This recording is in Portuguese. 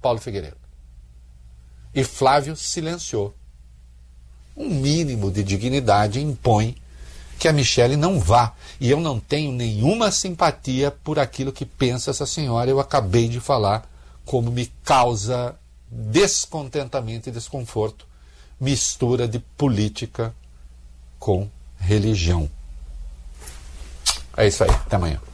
Paulo Figueiredo. E Flávio silenciou. Um mínimo de dignidade impõe que a Michele não vá. E eu não tenho nenhuma simpatia por aquilo que pensa essa senhora. Eu acabei de falar como me causa descontentamento e desconforto mistura de política com religião. É isso aí. Até amanhã.